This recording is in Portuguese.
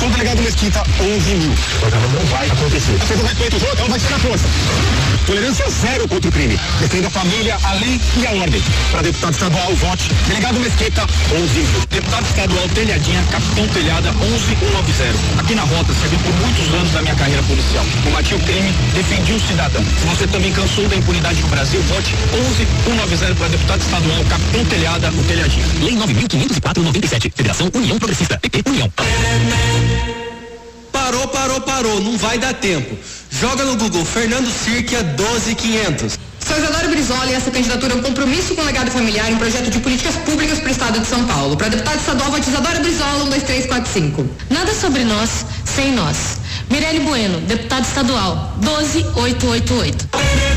Então, delegado Mesquita, 11 mil. Não vai acontecer. Você não respeita os outros, ela vai ser na força. Tolerância zero contra o crime. Defenda a família, a lei e a ordem. Para deputado estadual, vote. Delegado Mesquita, 11 mil. Deputado estadual Telhadinha, Capitão Telhada, 11190. Aqui na rota, servi por muitos anos da minha carreira policial. Combati o crime, defendi o cidadão. Se você também cansou da impunidade no Brasil, vote 11190 para deputado estadual Capitão Telhada, o Telhadinha. Lei 9.504/97. Federação União Progressista. PP União. Parou, não vai dar tempo. Joga no Google Fernando Sirkia 12500. Sou Isadora Brizola e essa candidatura é um compromisso com o legado familiar em projeto de políticas públicas para o estado de São Paulo. Para deputado estadual, vote Isadora Brizola, 12345. Nada sobre nós, sem nós. Mirelle Bueno, deputado estadual, 12888.